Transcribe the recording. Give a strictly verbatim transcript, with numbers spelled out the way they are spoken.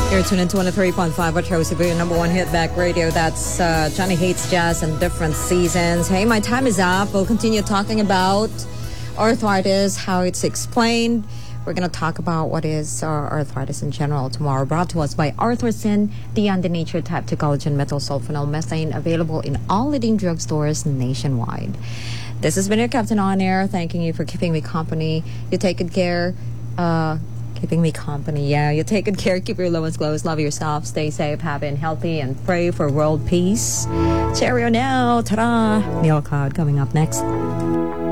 You're tuned into one oh three point five Metro Cebu, your number one hit back radio. That's uh, Johnny Hates Jazz and Different Seasons. Hey, my time is up. We'll continue talking about arthritis, how it's explained. We're going to talk about what is uh, arthritis in general tomorrow. Brought to us by Arthrosin, the Nature Type two Collagen Methylsulfonal Methane, available in all leading drugstores nationwide. This has been your Captain On Air. Thanking you for keeping me company. You take good care. Uh... Keeping me company, yeah. You take good care, keep your low and close, love yourself, stay safe, happy and healthy, and pray for world peace. Cheerio now, ta-da! Meal Cloud coming up next.